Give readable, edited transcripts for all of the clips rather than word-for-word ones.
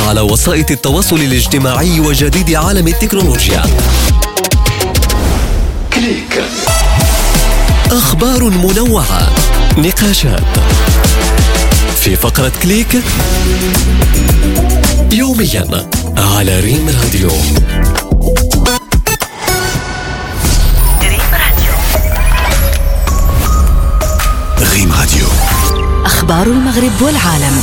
على وسائل التواصل الاجتماعي وجديد عالم التكنولوجيا. كليك. أخبار منوعة، نقاشات في فقرة كليك يوميا على ريم راديو. ريم راديو. أخبار المغرب والعالم.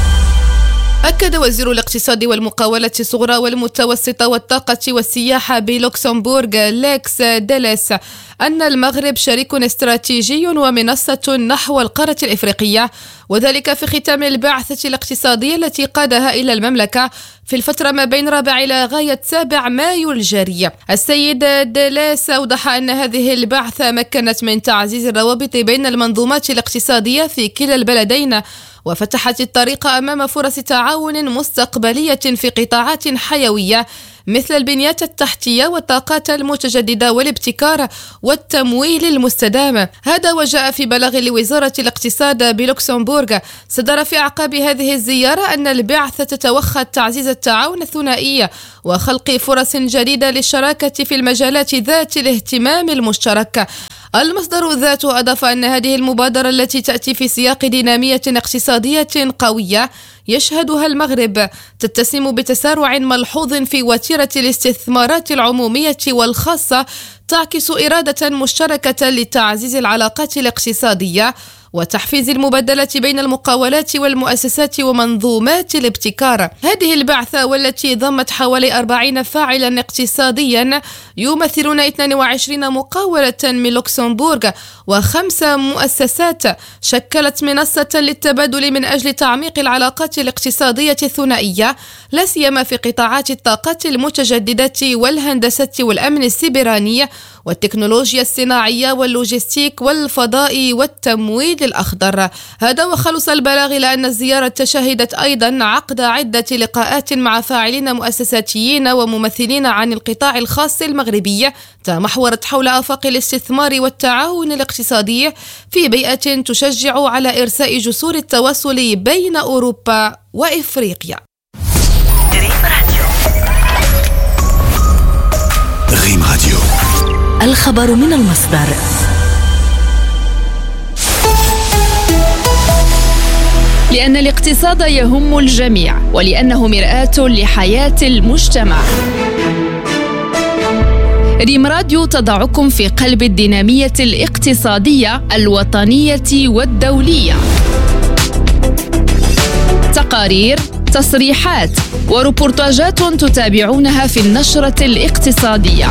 أكد وزير الاقتصاد والمقاولات الصغرى والمتوسطة والطاقة والسياحة بلوكسمبورغ ليكس ديليس أن المغرب شريك استراتيجي ومنصة نحو القارة الإفريقية، وذلك في ختام البعثة الاقتصادية التي قادها إلى المملكة في الفترة ما بين 4 إلى غاية 7 مايو الجاري. السيد ديليس أوضح أن هذه البعثة مكنت من تعزيز الروابط بين المنظومات الاقتصادية في كلا البلدين، وفتحت الطريق أمام فرص تعاون مستقبلية في قطاعات حيوية مثل البنيات التحتية والطاقات المتجددة والابتكار والتمويل المستدام. هذا وجاء في بلاغ لوزارة الاقتصاد بلوكسمبورغ صدر في أعقاب هذه الزيارة أن البعثة تتوخى تعزيز التعاون الثنائي وخلق فرص جديدة للشراكة في المجالات ذات الاهتمام المشترك. المصدر ذاته أضاف أن هذه المبادرة التي تأتي في سياق دينامية اقتصادية قوية يشهدها المغرب تتسم بتسارع ملحوظ في وتيرة الاستثمارات العمومية والخاصة، تعكس إرادة مشتركة لتعزيز العلاقات الاقتصادية وتحفيز المبادلة بين المقاولات والمؤسسات ومنظومات الابتكار. هذه البعثة والتي ضمت حوالي 40 فاعلا اقتصاديا يمثلون 22 مقاولة من لوكسمبورغ و5 مؤسسات، شكلت منصة للتبادل من أجل تعميق العلاقات الاقتصادية الثنائية، لا سيما في قطاعات الطاقات المتجددة والهندسة والأمن السيبراني والتكنولوجيا الصناعية واللوجستيك والفضاء والتمويل الأخضر. هذا وخلص البلاغ إلى أن الزيارة شهدت أيضا عقد عدة لقاءات مع فاعلين مؤسساتيين وممثلين عن القطاع الخاص المغربي تمحورت حول آفاق الاستثمار والتعاون الاقتصادي في بيئة تشجع على إرساء جسور التواصل بين أوروبا وإفريقيا. ريم راديو. الخبر من المصدر. لأن الاقتصاد يهم الجميع ولأنه مرآة لحياة المجتمع. ريم راديو تضعكم في قلب الدينامية الاقتصادية الوطنية والدولية. تقارير، تصريحات وريبورتاجات تتابعونها في النشرة الاقتصادية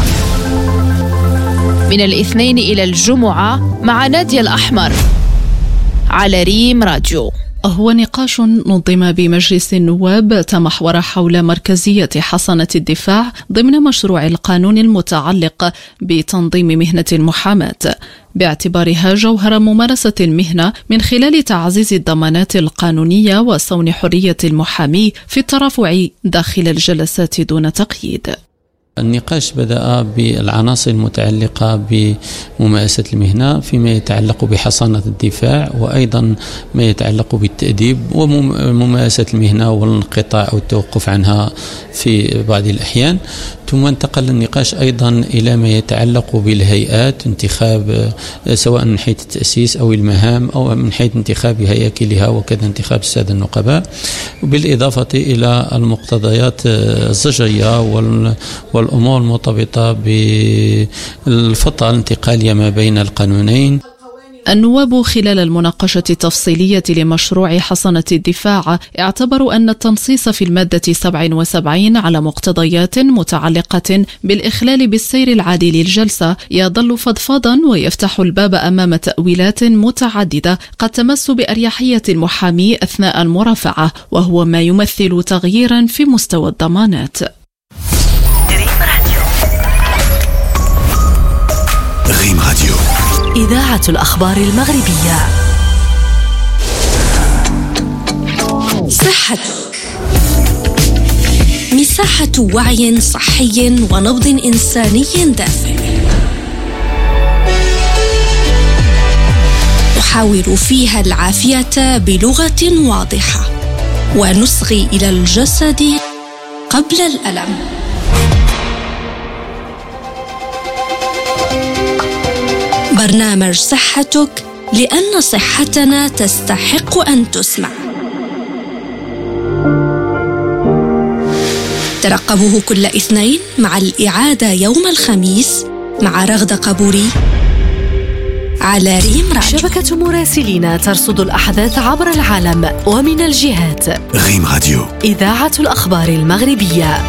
من الاثنين إلى الجمعة مع نادية الأحمر على ريم راديو. هو نقاش نظم بمجلس النواب تمحور حول مركزية حصانة الدفاع ضمن مشروع القانون المتعلق بتنظيم مهنة المحاماة، باعتبارها جوهر ممارسة المهنة من خلال تعزيز الضمانات القانونية وصون حرية المحامي في الترافع داخل الجلسات دون تقييد. النقاش بدأ بالعناصر المتعلقة بممارسة المهنة فيما يتعلق بحصانة الدفاع، وأيضا ما يتعلق بالتأديب وممارسة المهنة والانقطاع أو التوقف عنها في بعض الأحيان. ثم انتقل النقاش أيضا إلى ما يتعلق بالهيئات، انتخاب سواء من حيث التأسيس أو المهام أو من حيث انتخاب هياكلها وكذا انتخاب السادة النقباء، بالإضافة إلى المقتضيات الزجرية والأمور المرتبطة بالفترة الانتقالية ما بين القانونين. النواب خلال المناقشة التفصيلية لمشروع حصانة الدفاع اعتبروا أن التنصيص في المادة 77 على مقتضيات متعلقة بالإخلال بالسير العادي للجلسة يظل فضفاضا ويفتح الباب أمام تأويلات متعددة قد تمس بأريحية المحامي أثناء المرافعة، وهو ما يمثل تغييرا في مستوى الضمانات. ريم راديو. إذاعة الأخبار المغربية. صحتك، مساحة وعي صحي ونبض إنساني دافئ، نحاور فيها العافية بلغة واضحة ونصغي إلى الجسد قبل الألم. برنامج صحتك، لأن صحتنا تستحق أن تسمع. ترقبوه كل اثنين مع الإعادة يوم الخميس مع رغدة قبوري على ريم راديو. شبكة مراسلين ترصد الأحداث عبر العالم ومن الجهات. ريم راديو، إذاعة الأخبار المغربية.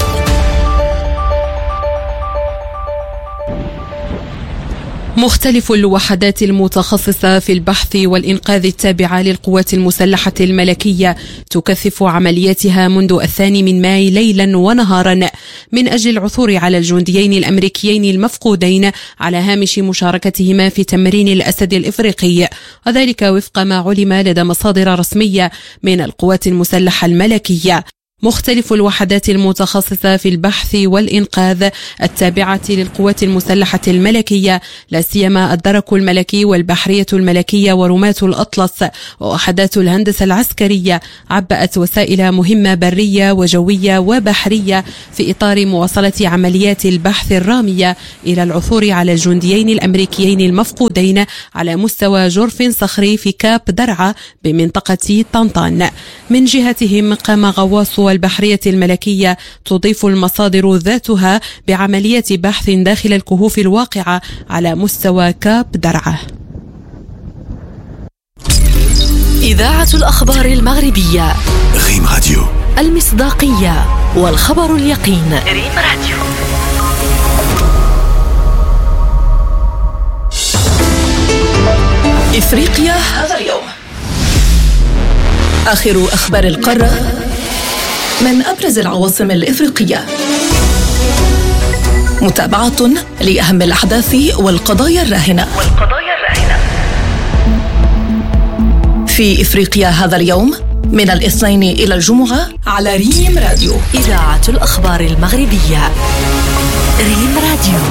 مختلف الوحدات المتخصصة في البحث والإنقاذ التابعة للقوات المسلحة الملكية تكثف عملياتها منذ 2 مايو ليلا ونهارا من أجل العثور على الجنديين الأمريكيين المفقودين على هامش مشاركتهما في تمرين الأسد الإفريقي، وذلك وفق ما علم لدى مصادر رسمية من القوات المسلحة الملكية. مختلف الوحدات المتخصصة في البحث والإنقاذ التابعة للقوات المسلحة الملكية، لا سيما الدرك الملكي والبحرية الملكية ورماة الأطلس ووحدات الهندسة العسكرية، عبأت وسائل مهمة برية وجوية وبحرية في إطار مواصلة عمليات البحث الرامية إلى العثور على الجنديين الأمريكيين المفقودين على مستوى جرف صخري في كاب درعا بمنطقة طنطان. من جهتهم قام غواص البحرية الملكية تضيف المصادر ذاتها بعملية بحث داخل الكهوف الواقعة على مستوى كاب درعا. إذاعة الأخبار المغربية. ريم راديو، المصداقية والخبر اليقين. ريم راديو. إفريقيا هذا اليوم. آخر أخبار القارة من أبرز العواصم الإفريقية. متابعة لأهم الأحداث والقضايا الراهنة. في إفريقيا هذا اليوم من الاثنين إلى الجمعة على ريم راديو. إذاعة الأخبار المغربية. ريم راديو.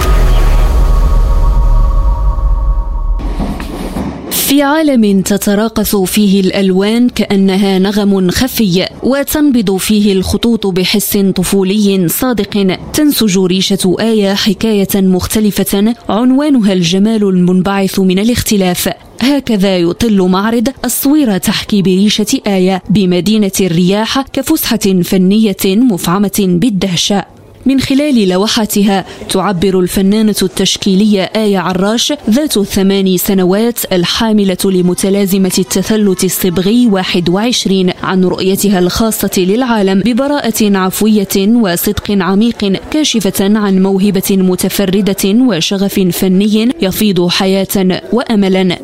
في عالم تتراقص فيه الألوان كأنها نغم خفي وتنبض فيه الخطوط بحس طفولي صادق، تنسج ريشة آية حكاية مختلفة عنوانها الجمال المنبعث من الاختلاف. هكذا يطل معرض الصويرة تحكي بريشة آية بمدينة الرياح كفسحة فنية مفعمة بالدهشة. من خلال لوحاتها تعبر الفنانة التشكيلية آية عراش ذات 8 سنوات الحاملة لمتلازمة التثلث الصبغي 21 عن رؤيتها الخاصة للعالم ببراءة عفوية وصدق عميق، كاشفة عن موهبة متفردة وشغف فني يفيض حياة وأملا.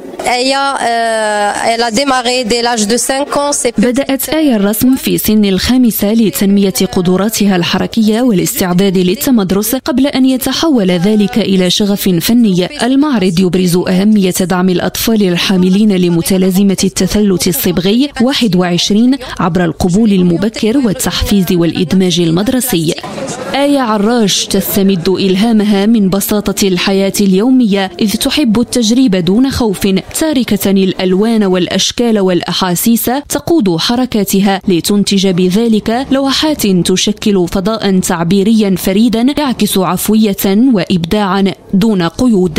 بدأت آية الرسم في سن 5 لتنمية قدراتها الحركية والاستعداد للتمدرس قبل أن يتحول ذلك إلى شغف فني. المعرض يبرز أهمية دعم الأطفال الحاملين لمتلازمة التثلث الصبغي 21 عبر القبول المبكر والتحفيز والإدماج المدرسي. آية عراش تستمد إلهامها من بساطة الحياة اليومية، إذ تحب التجريب دون خوف، تاركة الألوان والأشكال والأحاسيس تقود حركاتها لتنتج بذلك لوحات تشكل فضاء تعبيريا فريدا يعكس عفوية وإبداعا دون قيود.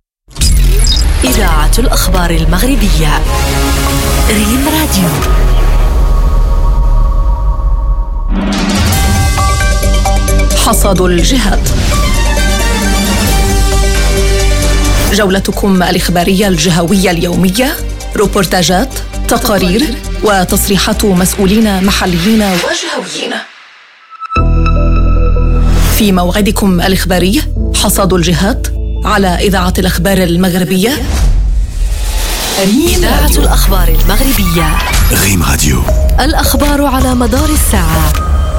إذاعة الأخبار المغربية. ريم راديو. حصاد الجهات. جولتكم الإخبارية الجهوية اليومية، روبورتاجات، تقارير وتصريحات مسؤولين محليين وجهويين. في موعدكم الإخباري حصاد الجهات على إذاعة الأخبار المغربية. إذاعة الأخبار المغربية. ريم راديو. الأخبار على مدار الساعة.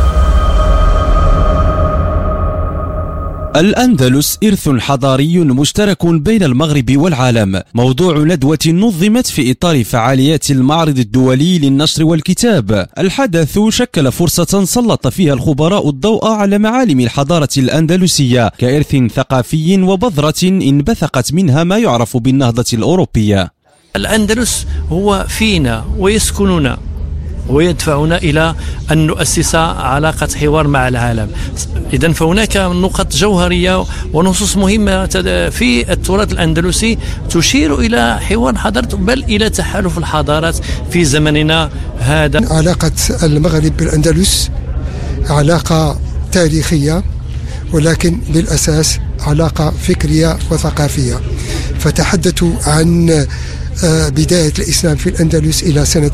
الأندلس إرث حضاري مشترك بين المغرب والعالم، موضوع ندوة نظمت في إطار فعاليات المعرض الدولي للنشر والكتاب. الحدث شكل فرصة سلط فيها الخبراء الضوء على معالم الحضارة الأندلسية كإرث ثقافي وبذرة انبثقت منها ما يعرف بالنهضة الأوروبية. الأندلس هو فينا ويسكننا، ويدفعنا إلى أن نؤسس علاقة حوار مع العالم. إذن فهناك نقط جوهرية ونصوص مهمة في التراث الأندلسي تشير إلى حوار حضارة بل إلى تحالف الحضارات في زمننا هذا. علاقة المغرب بالأندلس علاقة تاريخية، ولكن بالأساس علاقة فكرية وثقافية. فتحدثوا عن بداية الإسلام في الأندلس إلى سنة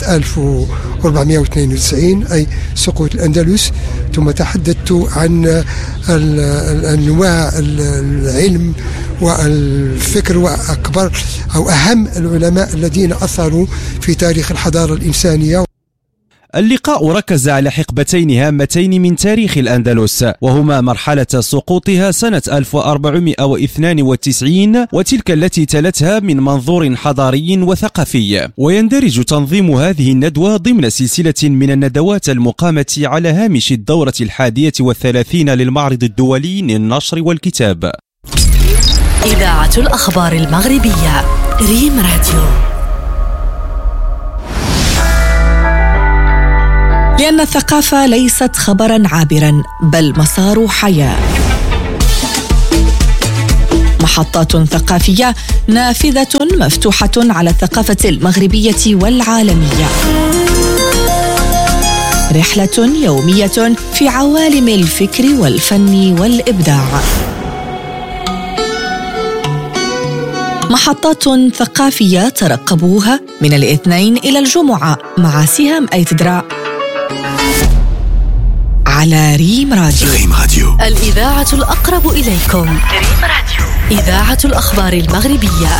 1492 أي سقوط الأندلس، ثم تحدثت عن أنواع العلم والفكر وأكبر أو أهم العلماء الذين أثروا في تاريخ الحضارة الإنسانية. اللقاء ركز على حقبتين هامتين من تاريخ الأندلس، وهما مرحلة سقوطها سنة 1492 وتلك التي تلتها من منظور حضاري وثقافي. ويندرج تنظيم هذه الندوة ضمن سلسلة من الندوات المقامة على هامش الدورة 31 للمعرض الدولي للنشر والكتاب. إذاعة الأخبار المغربية ريم راديو. لأن الثقافة ليست خبرا عابرا بل مسار حياة. محطات ثقافية نافذة مفتوحة على الثقافة المغربية والعالمية. رحلة يومية في عوالم الفكر والفن والإبداع. محطات ثقافية ترقبوها من الاثنين إلى الجمعة مع سهام أيتدرا على ريم راديو. ريم راديو، الإذاعة الأقرب إليكم. ريم راديو، إذاعة الأخبار المغربية.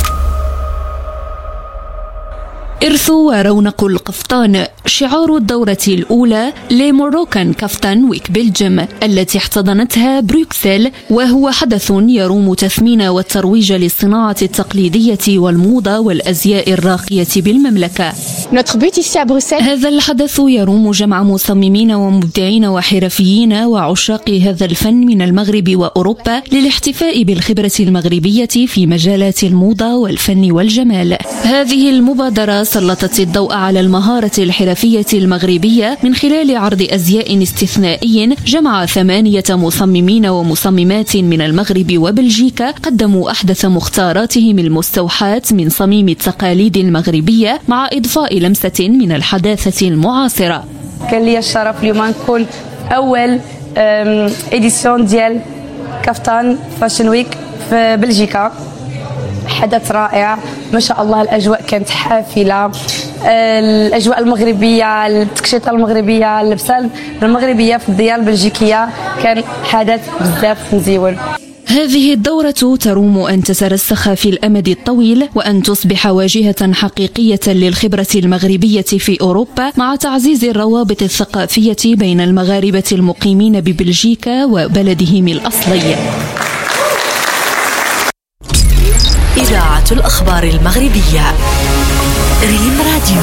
إرث ورونق القفطان شعار الدورة الأولى لموروكان كافتان ويك بلجيم التي احتضنتها بروكسل، وهو حدث يروم تثمين والترويج للصناعة التقليدية والموضة والأزياء الراقية بالمملكة. هذا الحدث يروم جمع مصممين ومبدعين وحرفيين وعشاق هذا الفن من المغرب وأوروبا للاحتفاء بالخبرة المغربية في مجالات الموضة والفن والجمال. هذه المبادرة سلطت الضوء على المهارة الحرفية المغربية من خلال عرض أزياء استثنائي جمع 8 مصممين ومصممات من المغرب وبلجيكا قدموا أحدث مختاراتهم المستوحاة من صميم التقاليد المغربية مع إضفاء لمسة من الحداثة المعاصرة. كان لي الشرف اليوم نكون أول إديسيون ديال كافتان فاشن ويك في بلجيكا. حدث رائع ما شاء الله، الأجواء كانت حافلة، الأجواء المغربية، التكشيطة المغربية، اللبسة المغربية في الديار البلجيكية، كان حدث بزاف مزيون. هذه الدورة تروم أن تترسخ في الأمد الطويل وأن تصبح واجهة حقيقية للخبرة المغربية في أوروبا مع تعزيز الروابط الثقافية بين المغاربة المقيمين ببلجيكا وبلدهم الأصلي. إذاعة الأخبار المغربية ريم راديو.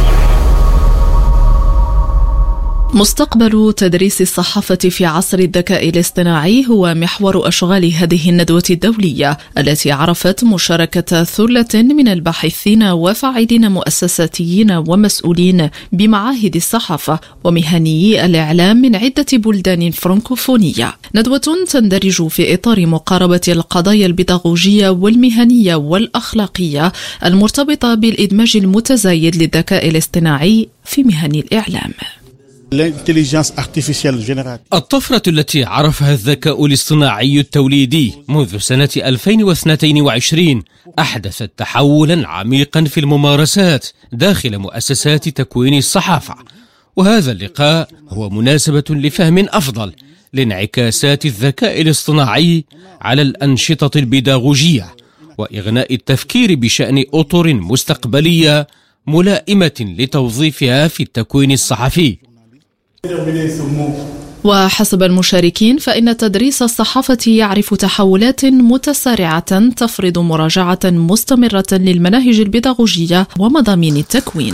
مستقبل تدريس الصحافة في عصر الذكاء الاصطناعي هو محور أشغال هذه الندوة الدولية التي عرفت مشاركة ثلة من الباحثين وفاعلين مؤسساتيين ومسؤولين بمعاهد الصحافة ومهنيي الإعلام من عدة بلدان فرنكوفونية. ندوة تندرج في إطار مقاربة القضايا البيداغوجية والمهنية والأخلاقية المرتبطة بالإدماج المتزايد للذكاء الاصطناعي في مهن الإعلام. الطفرة التي عرفها الذكاء الاصطناعي التوليدي منذ سنة 2022 أحدثت تحولا عميقا في الممارسات داخل مؤسسات تكوين الصحافة، وهذا اللقاء هو مناسبة لفهم أفضل لانعكاسات الذكاء الاصطناعي على الأنشطة البيداغوجية وإغناء التفكير بشأن أطر مستقبلية ملائمة لتوظيفها في التكوين الصحفي. وحسب المشاركين فإن تدريس الصحافة يعرف تحولات متسارعة تفرض مراجعة مستمرة للمناهج البيداغوجية ومضامين التكوين.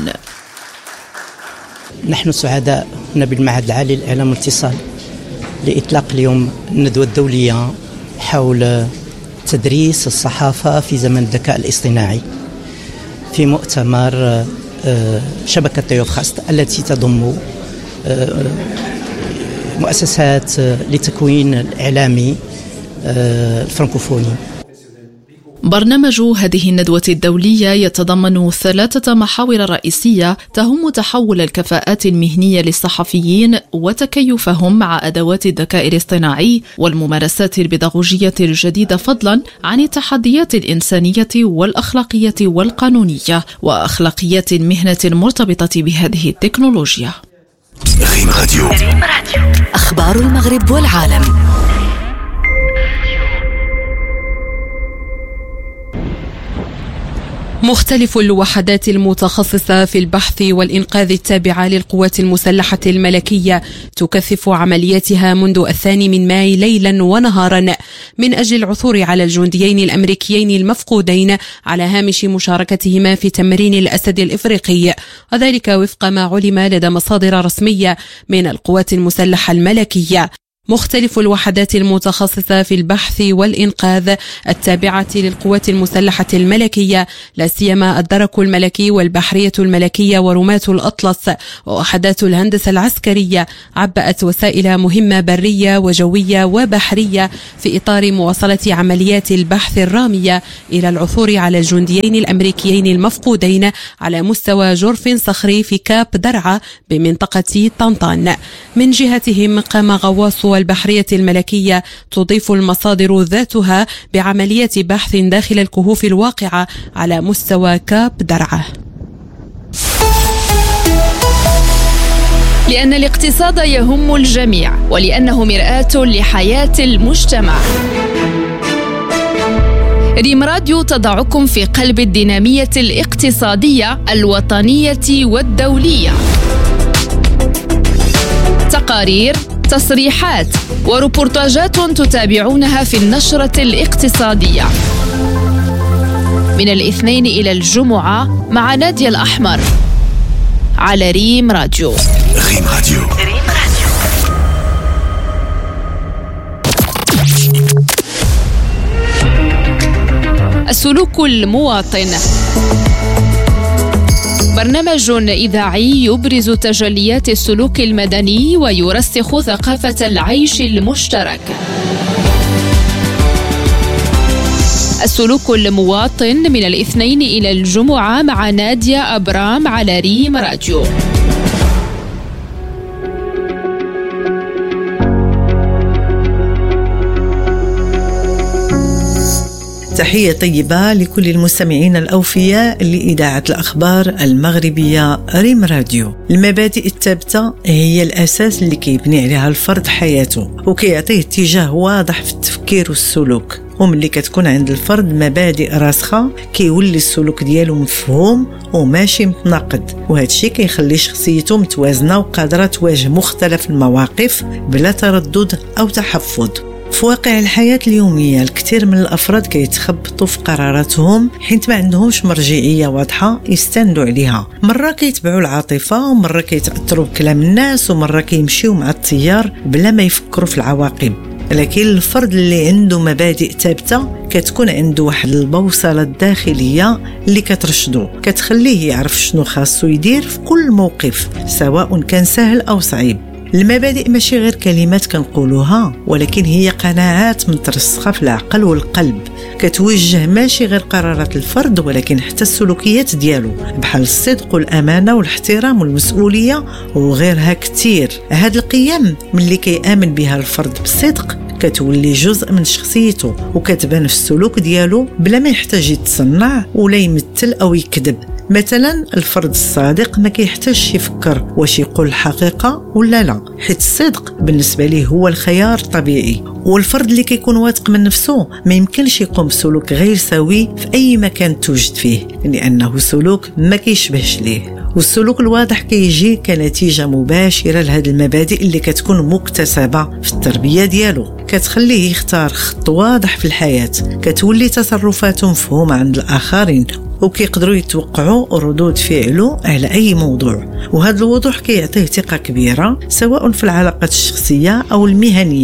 نحن سعداء هنا بالمعهد العالي للإعلام والاتصال لإطلاق اليوم الندوة الدولية حول تدريس الصحافة في زمن الذكاء الاصطناعي في مؤتمر شبكة تيوفخاست التي تضم مؤسسات لتكوين الإعلامي الفرنكوفوني. برنامج هذه الندوة الدولية يتضمن 3 محاور رئيسية تهم تحول الكفاءات المهنية للصحفيين وتكيفهم مع أدوات الذكاء الاصطناعي والممارسات البيداغوجية الجديدة، فضلا عن التحديات الإنسانية والأخلاقية والقانونية وأخلاقيات المهنة المرتبطة بهذه التكنولوجيا. ريم راديو. أخبار المغرب والعالم. مختلف الوحدات المتخصصة في البحث والإنقاذ التابعة للقوات المسلحة الملكية تكثف عملياتها منذ 2 مايو ليلا ونهارا من أجل العثور على الجنديين الأمريكيين المفقودين على هامش مشاركتهما في تمرين الأسد الإفريقي، وذلك وفق ما علم لدى مصادر رسمية من القوات المسلحة الملكية. مختلف الوحدات المتخصصة في البحث والإنقاذ التابعة للقوات المسلحة الملكية، لا سيما الدرك الملكي والبحرية الملكية ورماة الأطلس ووحدات الهندسة العسكرية، عبأت وسائل مهمة برية وجوية وبحرية في إطار مواصلة عمليات البحث الرامية إلى العثور على الجنديين الأمريكيين المفقودين على مستوى جرف صخري في كاب درعا بمنطقة طنطان. من جهتهم قام غواص والبحرية الملكية تضيف المصادر ذاتها بعملية بحث داخل الكهوف الواقعة على مستوى كاب درعا. لأن الاقتصاد يهم الجميع ولأنه مرآة لحياة المجتمع، ريم راديو تضعكم في قلب الدينامية الاقتصادية الوطنية والدولية. تقارير، تصريحات وروبورتاجات تتابعونها في النشرة الاقتصادية من الاثنين إلى الجمعة مع نادية الأحمر على ريم راديو. ريم راديو. السلوك المواطن، برنامج إذاعي يبرز تجليات السلوك المدني ويرسخ ثقافة العيش المشترك. السلوك المواطن من الاثنين إلى الجمعة مع نادية أبرام على ريم راديو. تحية طيبة لكل المستمعين الأوفياء لإذاعة الأخبار المغربية ريم راديو. المبادئ الثابتة هي الأساس اللي كيبني عليها الفرد حياته وكيعطيه اتجاه واضح في التفكير والسلوك، وملي كتكون عند الفرد مبادئ راسخة كيولي السلوك ديالو مفهوم وماشي متناقض، وهذا الشيء كيخلي شخصيته متوازنة وقادرة تواجه مختلف المواقف بلا تردد أو تحفظ. في واقع الحياة اليومية الكثير من الأفراد كيتخبطوا في قراراتهم حيث ما عندهمش مرجعية واضحة يستندوا عليها، مرة كيتبعوا العاطفة ومرة كيتأثروا بكلام الناس ومرة كيمشيوا مع التيار بلا ما يفكروا في العواقب. لكن الفرد اللي عنده مبادئ ثابتة كتكون عنده واحد البوصلة الداخلية اللي كترشدو كتخليه يعرف شنو خاصو يدير في كل موقف سواء كان سهل أو صعيب. المبادئ ماشي غير كلمات كنقولوها، ولكن هي قناعات مترسخة في العقل والقلب كتوجه ماشي غير قرارات الفرد ولكن حتى السلوكيات ديالو، بحال الصدق والأمانة والاحترام والمسؤولية وغيرها كتير. هاد القيم ملي كيآمن بها الفرد بصدق كتولي جزء من شخصيته وكتبان في السلوك ديالو بلا ما يحتاج يتصنع ولا يمثل أو يكذب. مثلا الفرد الصادق ما كيحتاجش يفكر واش يقول الحقيقة ولا لا، حيت الصدق بالنسبة ليه هو الخيار الطبيعي. والفرد اللي كيكون واثق من نفسه ما يمكنش يقوم بسلوك غير سوي في أي مكان توجد فيه، لأنه سلوك ما كيشبهش ليه. والسلوك الواضح كيجي كنتيجة مباشرة لهذه المبادئ اللي كتكون مكتسبة في التربية ديالو، كتخليه يختار خط واضح في الحياة، كتولي تصرفاته مفهومة عند الآخرين وكيقدروا يتوقعوا ردود فعله على أي موضوع. وهذا الوضوح كيعطيه ثقة كبيرة سواء في العلاقات الشخصية أو المهنية.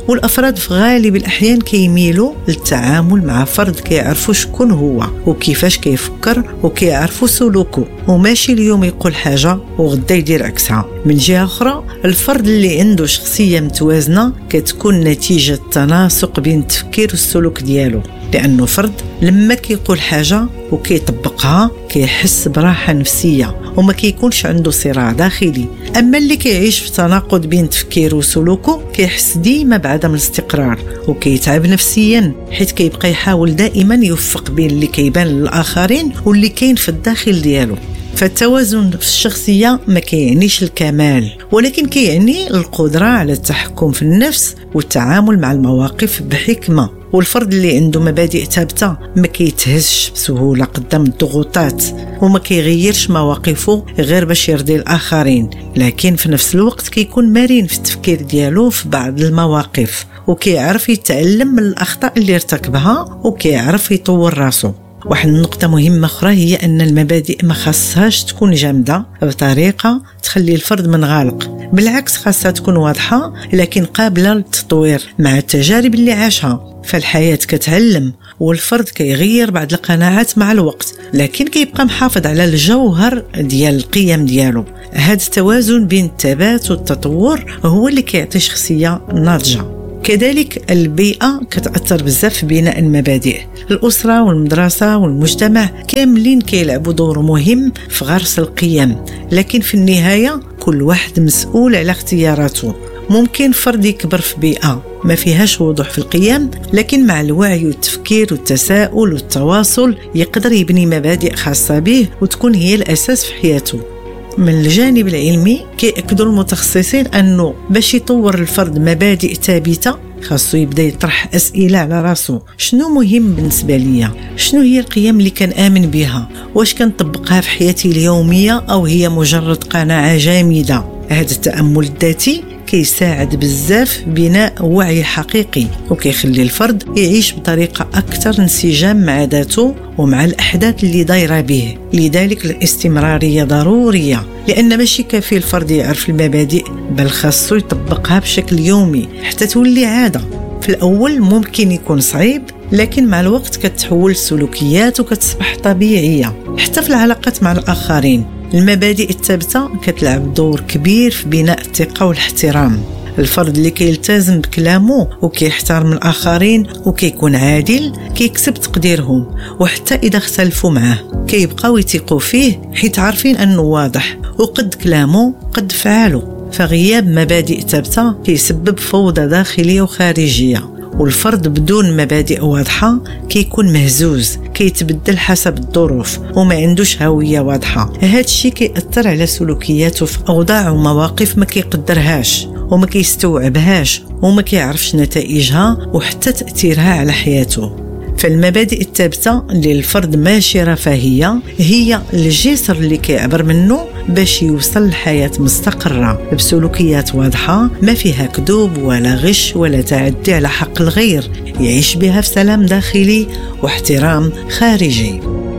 والأفراد في غالب الأحيان كيميلوا للتعامل مع فرد كيعرفوا شكون هو وكيفاش كيفكر وكيعرفوا سلوكه، وماشي اليوم يقول حاجة وغدا يدير عكسها. من جهة أخرى الفرد اللي عنده شخصية متوازنة كتكون نتيجة تناسق بين التفكير والسلوك ديالو، لأنه فرد لما كيقول حاجة وكيطبقها كيحس براحة نفسية وما كيكونش عنده صراع داخلي. أما اللي كيعيش في تناقض بين تفكيره وسلوكه كيحس ديما بعدم الاستقرار وكيتعب نفسيا، حيث كيبقى يحاول دائما يوفق بين اللي كيبان للآخرين واللي كاين في الداخل ديالو. فالتوازن في الشخصية ما كيعنيش الكمال، ولكن كيعني القدرة على التحكم في النفس والتعامل مع المواقف بحكمة. والفرد اللي عنده مبادئ ثابتة ما كيتهزش بسهولة قدام الضغوطات وما كيغيرش مواقفه غير باش يرضي الآخرين، لكن في نفس الوقت كيكون مرن في التفكير ديالو في بعض المواقف وكيعرف يتعلم من الأخطاء اللي ارتكبها وكيعرف يطور راسه. واحد النقطة مهمة أخرى هي أن المبادئ ما خاصهاش تكون جامدة بطريقة تخلي الفرد منغلق، بالعكس خاصها تكون واضحة لكن قابلة للتطوير مع التجارب اللي عاشها. فالحياة كتعلم والفرد كيغير بعض القناعات مع الوقت، لكن كيبقى محافظ على الجوهر ديال القيم ديالو. هذا التوازن بين الثبات والتطور هو اللي كيعطي شخصية ناضجة. كذلك البيئة كتأثر بزاف في بناء المبادئ. الأسرة والمدرسة والمجتمع كاملين كيلعبوا دور مهم في غرس القيم، لكن في النهاية كل واحد مسؤول على اختياراته. ممكن فرد يكبر في بيئة ما فيهاش وضوح في القيم، لكن مع الوعي والتفكير والتساؤل والتواصل يقدر يبني مبادئ خاصة به وتكون هي الأساس في حياته. من الجانب العلمي كيأكدوا المتخصصين أنه باش يطور الفرد مبادئ ثابتة خاصو يبدا يطرح أسئلة على راسو: شنو مهم بالنسبة ليا؟ شنو هي القيم اللي كنآمن بها؟ واش كنطبقها في حياتي اليومية أو هي مجرد قناعة جامدة؟ هذا التأمل الذاتي كيساعد بزاف في بناء وعي حقيقي وكيخلي الفرد يعيش بطريقة أكثر انسجام مع ذاته ومع الأحداث اللي دايرة به. لذلك الاستمرارية ضرورية، لأن ماشي كافي الفرد يعرف المبادئ، بل خاصو يطبقها بشكل يومي حتى تولي عادة. في الأول ممكن يكون صعيب، لكن مع الوقت كتحول السلوكيات وكتصبح طبيعية. حتى في العلاقات مع الآخرين المبادئ الثابتة كتلعب دور كبير في بناء الثقة والاحترام. الفرد اللي كيلتزم بكلامه وكيحترم الآخرين وكيكون عادل كيكسب تقديرهم، وحتى إذا اختلفوا معه كيبقاو يثقوا فيه حيت عارفين أنه واضح وقد كلامه قد فعاله. فغياب مبادئ ثابتة كيسبب فوضى داخلية وخارجية، والفرد بدون مبادئ واضحة كيكون مهزوز، كيتبدل حسب الظروف وما عندوش هوية واضحة. هذا الشيء كيأثر على سلوكياته في أوضاع ومواقف ما كيقدرهاش وما كيستوعبهاش وما كيعرفش نتائجها وحتى تأثيرها على حياته. فالمبادئ الثابتة اللي الفرد ماشي رفاهية هي الجسر اللي كيعبر منه باش يوصل لحياة مستقرة بسلوكيات واضحة ما فيها كذوب ولا غش ولا تعدي على حق الغير، يعيش بها في سلام داخلي واحترام خارجي.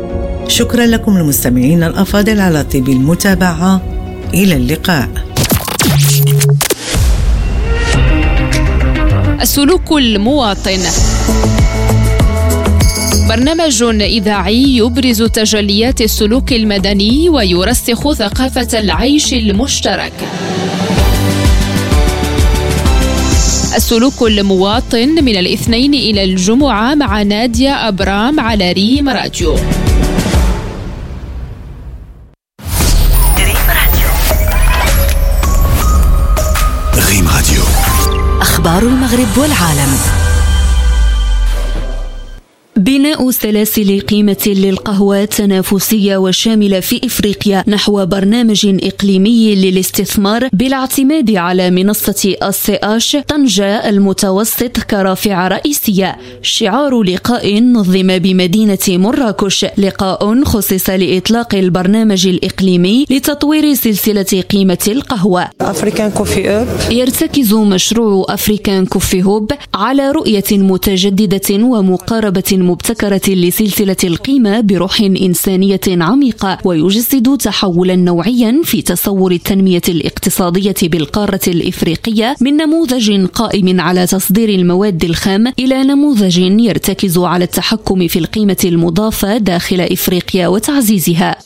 شكرا لكم المستمعين الأفاضل على طيب المتابعة. إلى اللقاء. السلوك المواطن، برنامج إذاعي يبرز تجليات السلوك المدني ويرسخ ثقافة العيش المشترك. السلوك المواطن من الاثنين إلى الجمعة مع نادية أبرام على ريم راديو. ريم راديو، أخبار المغرب والعالم. بناء سلاسل قيمة للقهوة تنافسية وشاملة في إفريقيا نحو برنامج إقليمي للاستثمار بالاعتماد على منصة السي طنجة المتوسط كرافعة رئيسية. شعار لقاء نظم بمدينة مراكش، لقاء خصص لإطلاق البرنامج الإقليمي لتطوير سلسلة قيمة القهوة. يرتكز مشروع أفريكان كوفي هوب على رؤية متجددة ومقاربة مبتكرة لسلسلة القيمة بروح إنسانية عميقة، ويجسد تحولا نوعيا في تصور التنمية الاقتصادية بالقارة الإفريقية من نموذج قائم على تصدير المواد الخام إلى نموذج يرتكز على التحكم في القيمة المضافة داخل إفريقيا وتعزيزها.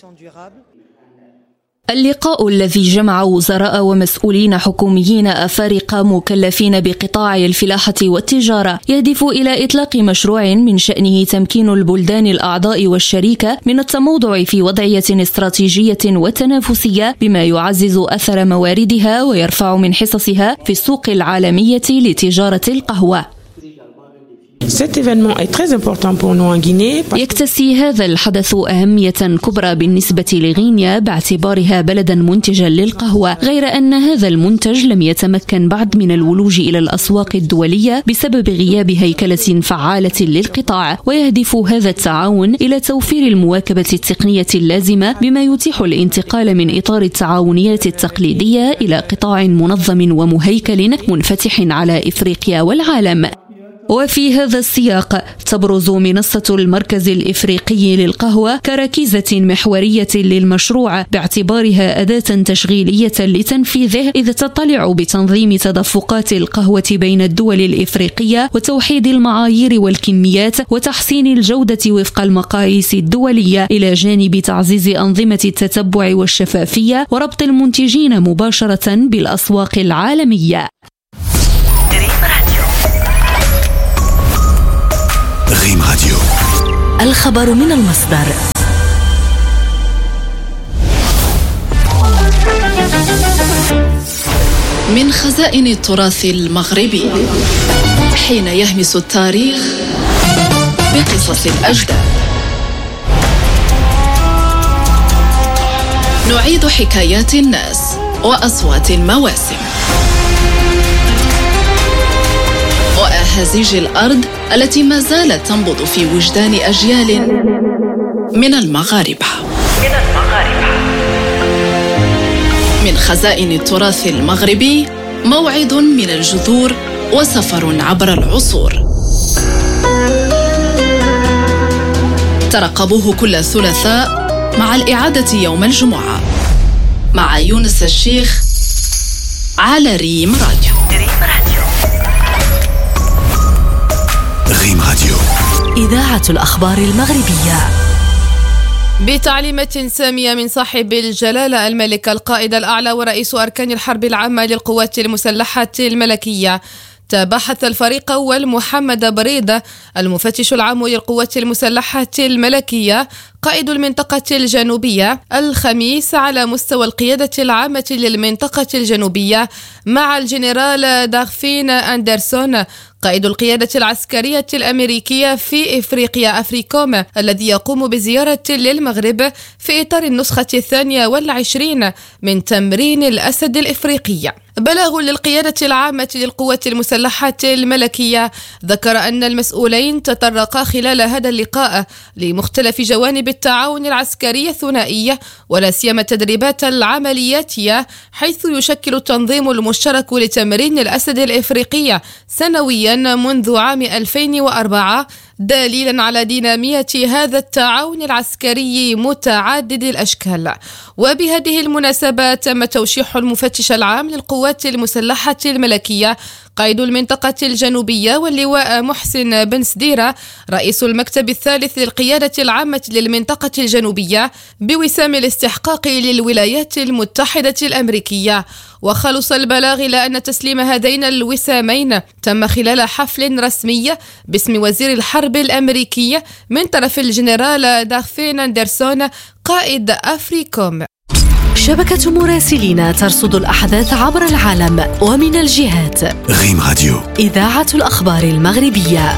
اللقاء الذي جمع وزراء ومسؤولين حكوميين أفارقة مكلفين بقطاع الفلاحة والتجارة يهدف إلى إطلاق مشروع من شأنه تمكين البلدان الأعضاء والشريكة من التموضع في وضعية استراتيجية وتنافسية بما يعزز أثر مواردها ويرفع من حصصها في السوق العالمية لتجارة القهوة. يكتسي هذا الحدث أهمية كبرى بالنسبة لغينيا باعتبارها بلدا منتجا للقهوة، غير أن هذا المنتج لم يتمكن بعد من الولوج إلى الأسواق الدولية بسبب غياب هيكلة فعالة للقطاع، ويهدف هذا التعاون إلى توفير المواكبة التقنية اللازمة بما يتيح الانتقال من إطار التعاونيات التقليدية إلى قطاع منظم ومهيكل منفتح على إفريقيا والعالم. وفي هذا السياق تبرز منصة المركز الإفريقي للقهوة كركيزة محورية للمشروع باعتبارها أداة تشغيلية لتنفيذه، إذ تطلع بتنظيم تدفقات القهوة بين الدول الإفريقية وتوحيد المعايير والكميات وتحسين الجودة وفق المقاييس الدولية، إلى جانب تعزيز أنظمة التتبع والشفافية وربط المنتجين مباشرة بالأسواق العالمية. ريم راديو، الخبر من المصدر. من خزائن التراث المغربي، حين يهمس التاريخ بقصص الأجداد، نعيد حكايات الناس وأصوات المواسم وأهازيج الأرض التي ما زالت تنبض في وجدان أجيال من المغاربة. من خزائن التراث المغربي، موعد من الجذور وسفر عبر العصور. ترقبوه كل ثلاثاء مع الإعادة يوم الجمعة مع يونس الشيخ على ريم راديو. ريم راديو، إذاعة الأخبار المغربية. بتعليمات سامية من صاحب الجلالة الملك القائد الأعلى ورئيس أركان الحرب العامة للقوات المسلحة الملكية، تباحث الفريق أول محمد بريدة المفتش العام للقوات المسلحة الملكية قائد المنطقة الجنوبية الخميس على مستوى القيادة العامة للمنطقة الجنوبية مع الجنرال داغفين أندرسون قائد القيادة العسكرية الأمريكية في إفريقيا أفريكوم، الذي يقوم بزيارة للمغرب في إطار النسخة 22 من تمرين الأسد الإفريقي. بلاغ للقيادة العامة للقوات المسلحة الملكية ذكر أن المسؤولين تطرقا خلال هذا اللقاء لمختلف جوانب التعاون العسكري الثنائي، ولا سيما التدريبات العملياتية، حيث يشكل التنظيم المشترك لتمرين الأسد الإفريقي سنويا منذ عام 2004 دليلا على دينامية هذا التعاون العسكري متعدد الأشكال. وبهذه المناسبة تم توشيح المفتش العام للقوات المسلحة الملكية قائد المنطقة الجنوبية واللواء محسن بن سديرة رئيس المكتب الثالث للقيادة العامة للمنطقة الجنوبية بوسام الاستحقاق للولايات المتحدة الأمريكية. وخلص البلاغ إلى أن تسليم هذين الوسامين تم خلال حفل رسمي باسم وزير الحرب الأمريكي من طرف الجنرال داغفين أندرسون قائد أفريكوم. شبكة مراسلين ترصد الأحداث عبر العالم ومن الجهات. ريم راديو، إذاعة الأخبار المغربية.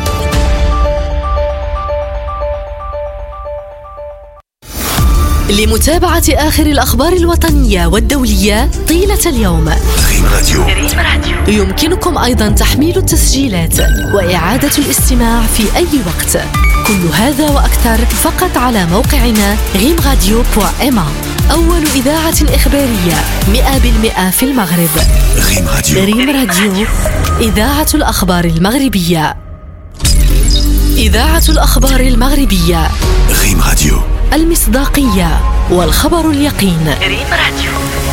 لمتابعة آخر الأخبار الوطنية والدولية طيلة اليوم، ريم راديو. يمكنكم أيضا تحميل التسجيلات وإعادة الاستماع في أي وقت. كل هذا وأكثر فقط على موقعنا rimradio.ma، أول إذاعة إخبارية 100% في المغرب. ريم راديو، ريم راديو، إذاعة الأخبار المغربية. إذاعة الأخبار المغربية. ريم راديو. المصداقية والخبر اليقين. ريم راديو.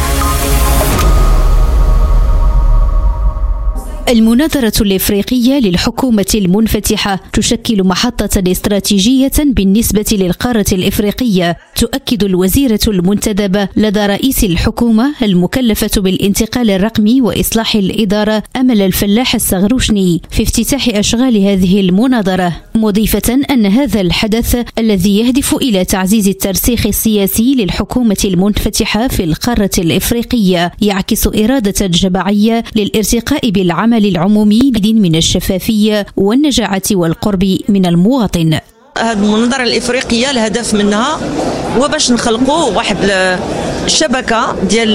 المناظرة الإفريقية للحكومة المنفتحة تشكل محطة استراتيجية بالنسبة للقارة الإفريقية، تؤكد الوزيرة المنتدبة لدى رئيس الحكومة المكلفة بالانتقال الرقمي وإصلاح الإدارة أمل الفلاح السغروشني في افتتاح أشغال هذه المناظرة، مضيفة أن هذا الحدث الذي يهدف إلى تعزيز الترسيخ السياسي للحكومة المنفتحة في القارة الإفريقية يعكس إرادة جماعية للارتقاء بالعمل العمومي من الشفافية والنجاعة والقرب من المواطن. هذه المناظرة الإفريقية الهدف منها هو باش نخلقوا واحد الشبكة ديال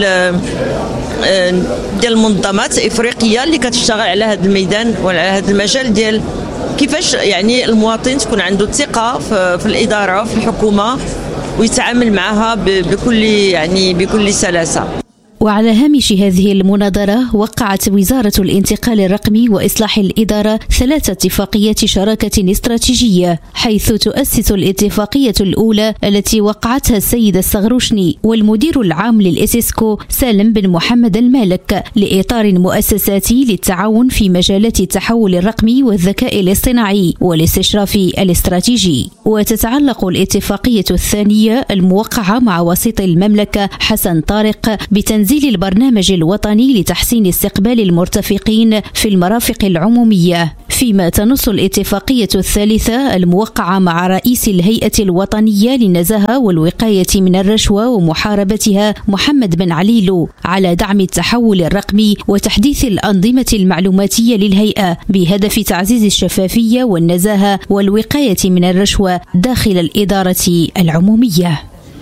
المنظمات إفريقية اللي كتشتغل على هذا الميدان وعلى هذا المجال ديال كيفاش يعني المواطن تكون عنده الثقة في الإدارة في الحكومة ويتعامل معها بكل سلاسة. وعلى هامش هذه المناظرة وقعت وزارة الانتقال الرقمي وإصلاح الإدارة 3 اتفاقيات شراكة استراتيجية، حيث تؤسس الاتفاقية الأولى التي وقعتها السيد السغروشني والمدير العام للإسيسكو سالم بن محمد المالك لإطار مؤسساتي للتعاون في مجالات التحول الرقمي والذكاء الاصطناعي والاستشراف الاستراتيجي. وتتعلق الاتفاقية الثانية الموقعة مع وسيط المملكة حسن طارق بتنزيل البرنامج الوطني لتحسين استقبال المرتفقين في المرافق العمومية، فيما تنص الاتفاقية الثالثة الموقعة مع رئيس الهيئة الوطنية للنزاهة والوقاية من الرشوة ومحاربتها محمد بن عليلو على دعم التحول الرقمي وتحديث الأنظمة المعلوماتية للهيئة بهدف تعزيز الشفافية والنزاهة والوقاية من الرشوة داخل الإدارة العمومية.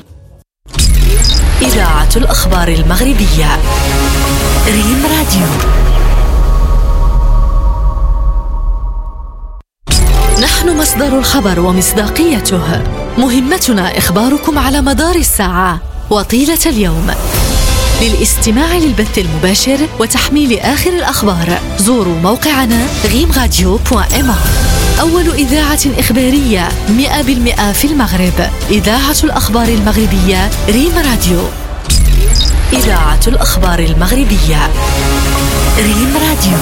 إذاعة الأخبار المغربية. ريم راديو. نحن مصدر الخبر ومصداقيته، مهمتنا إخباركم على مدار الساعة وطيلة اليوم. للاستماع للبث المباشر وتحميل آخر الأخبار زوروا موقعنا غيمراديو.ma. أول إذاعة إخبارية 100% في المغرب. إذاعة الأخبار المغربية ريم راديو. إذاعة الأخبار المغربية ريم راديو.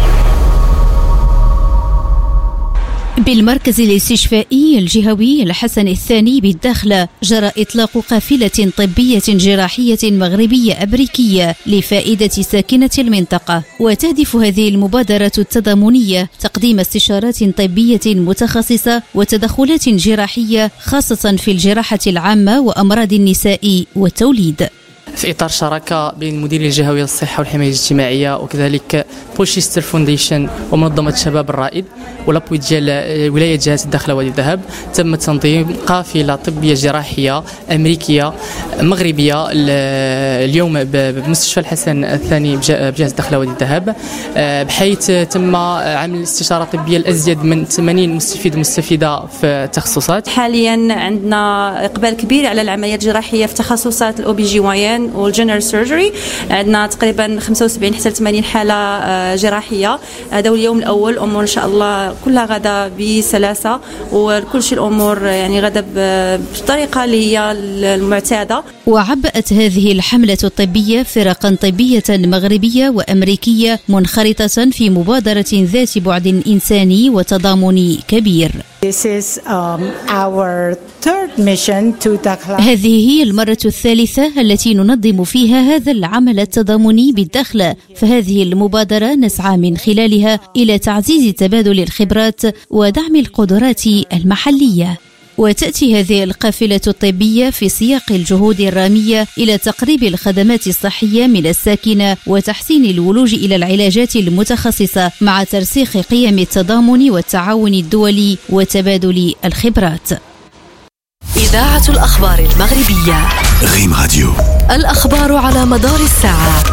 بالمركز الاستشفائي الجهوي الحسن الثاني بالداخلة جرى إطلاق قافلة طبية جراحية مغربية أمريكية لفائدة ساكنة المنطقة، وتهدف هذه المبادرة التضامنية تقديم استشارات طبية متخصصة وتدخلات جراحية خاصة في الجراحة العامة وأمراض النساء والتوليد، في إطار شراكة بين المديرية الجهوية للصحة والحماية الاجتماعية وكذلك بولشيستر فونديشن ومنظمة الشباب الرائد ولابوي ديال ولاية جهة الداخلة وادي الذهب. تم تنظيم قافلة طبية جراحية أمريكية مغربية اليوم بمستشفى الحسن الثاني بجهة الداخلة وادي الذهب، بحيث تم عمل استشارة طبية لأزيد من 80 مستفيد ومستفيدة في التخصصات. حاليا عندنا إقبال كبير على العمليات الجراحية في تخصصات الأوبي جي وايان والجنرال سيرجري، عندنا تقريبا 75 حتى 80 حالة جراحية. هذا هو اليوم الأول، أمور إن شاء الله كلها غدا بسلاسة وكل شيء الأمور يعني غدا بالطريقة اللي هي المعتادة. وعبأت هذه الحملة الطبية فرقا طبية مغربية وأمريكية منخرطة في مبادرة ذات بعد إنساني وتضامني كبير. هذه هي المرة الثالثة التي ننظم فيها هذا العمل التضامني بالداخلة، فهذه المبادرة نسعى من خلالها إلى تعزيز تبادل الخبرات ودعم القدرات المحلية. وتأتي هذه القافلة الطبية في سياق الجهود الرامية إلى تقريب الخدمات الصحية من الساكنة وتحسين الولوج إلى العلاجات المتخصصة مع ترسيخ قيم التضامن والتعاون الدولي وتبادل الخبرات. إذاعة الأخبار المغربية ريم راديو. الأخبار على مدار الساعة.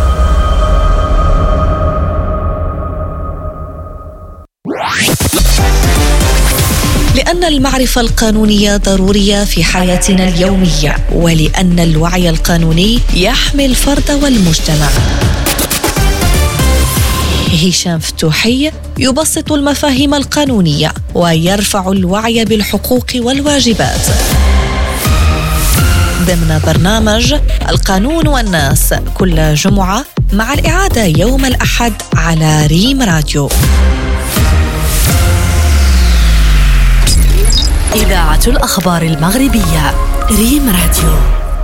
لأن المعرفة القانونية ضرورية في حياتنا اليومية، ولأن الوعي القانوني يحمي الفرد والمجتمع. هشام فتوحي يبسط المفاهيم القانونية ويرفع الوعي بالحقوق والواجبات ضمن برنامج القانون والناس كل جمعة، مع الإعادة يوم الأحد على ريم راديو. إذاعة الأخبار المغربية ريم راديو.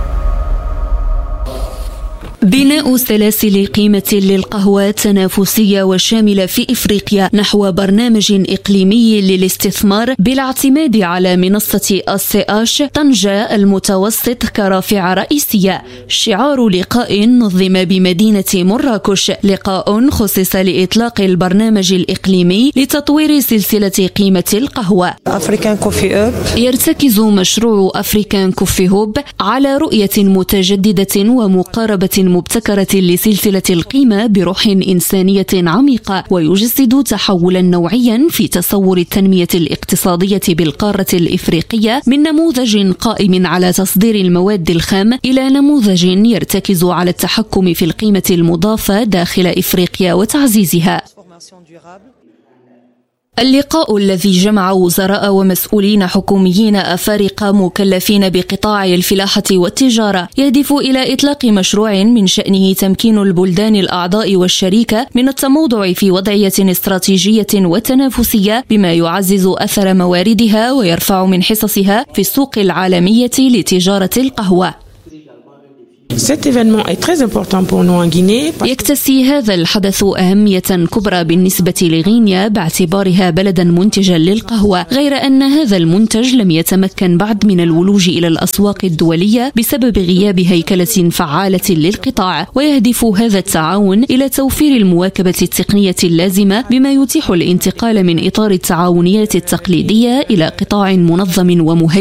بناء سلاسل قيمة للقهوة تنافسية وشاملة في إفريقيا نحو برنامج إقليمي للاستثمار بالاعتماد على منصة السي طنجة المتوسط كرافعة رئيسية. شعار لقاء نظم بمدينة مراكش، لقاء خصص لإطلاق البرنامج الإقليمي لتطوير سلسلة قيمة القهوة. يرتكز مشروع أفريكان كوفي هوب على رؤية متجددة ومقاربة مبتكرة لسلسلة القيمة بروح إنسانية عميقة، ويجسد تحولا نوعيا في تصور التنمية الاقتصادية بالقارة الإفريقية من نموذج قائم على تصدير المواد الخام إلى نموذج يرتكز على التحكم في القيمة المضافة داخل إفريقيا وتعزيزها. اللقاء الذي جمع وزراء ومسؤولين حكوميين أفارقة مكلفين بقطاع الفلاحة والتجارة يهدف إلى إطلاق مشروع من شأنه تمكين البلدان الأعضاء والشريكة من التموضع في وضعية استراتيجية وتنافسية بما يعزز أثر مواردها ويرفع من حصصها في السوق العالمية لتجارة القهوة. يكتسي هذا الحدث أهمية كبرى بالنسبة لغينيا باعتبارها بلدا منتجا للقهوة، غير أن هذا المنتج لم يتمكن بعد من الولوج إلى الأسواق الدولية بسبب غياب هيكلة فعالة للقطاع، ويهدف هذا التعاون إلى توفير المواكبة التقنية اللازمة بما يتيح الانتقال من إطار التعاونيات التقليدية إلى قطاع منظم ومهيمن